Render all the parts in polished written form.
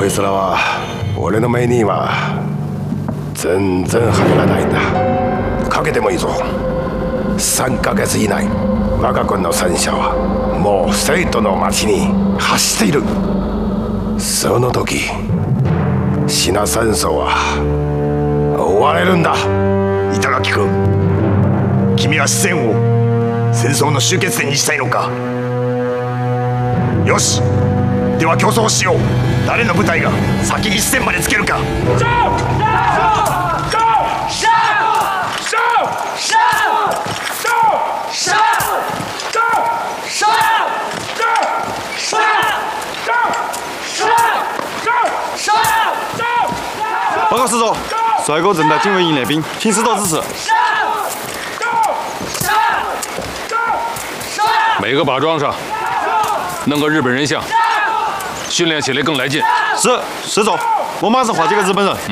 こいつらは俺の目には全然入らないんだ。かけてもいいぞ。3ヶ月以内、我が軍の戦車はもう生徒の町に走っている。その時、シナ戦争は終われるんだ。 板垣君、君は四川を戦争の終結点にしたいのか。よし、では競争しよう。誰の部隊が先に四川までつけるか。 报告师座，帅哥正在警卫营练兵，请师座指示。 每个靶桩上弄个日本人像，训练起来更来劲。 是，师座，我马上画几个日本人。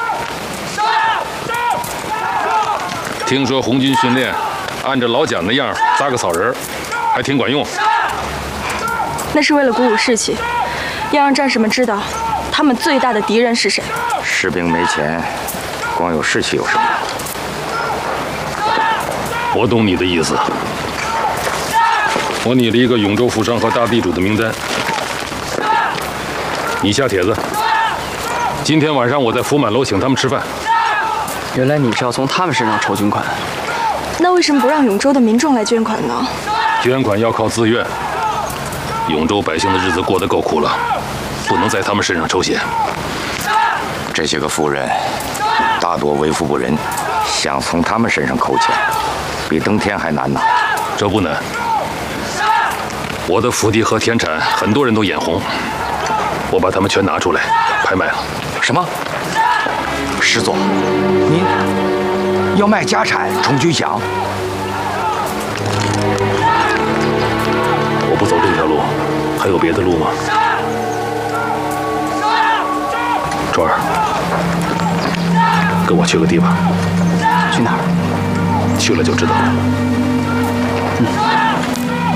听说红军训练按照老蒋那样扎个草人，还挺管用。 那是为了鼓舞士气，要让战士们知道他们最大的敌人是谁。 士兵没钱，光有士气有什么用？ 我懂你的意思。我拟了一个永州富商和大地主的名单，你下帖子。今天晚上我在福满楼请他们吃饭。 原来你是要从他们身上筹军款。 那为什么不让永州的民众来捐款呢？ 捐款要靠自愿。永州百姓的日子过得够苦了，不能在他们身上抽血。 这些个富人大多为富不仁，想从他们身上扣钱，比登天还难呢。 这不难。我的府邸和田产，很多人都眼红，我把他们全拿出来拍卖了。 什么？师座，您要卖家产充军饷？ 我不走这条路，还有别的路吗？川儿，跟我去个地方。 去哪儿？ 去了就知道了。